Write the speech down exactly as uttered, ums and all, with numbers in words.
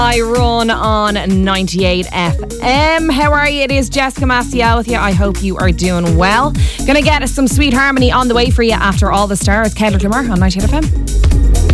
I run on ninety-eight F M. How are you? It is Jessica Mastiel with you. I hope you are doing well. Gonna get some Sweet Harmony on the way for you after all the stars. Kendrick Lamar on ninety-eight F M.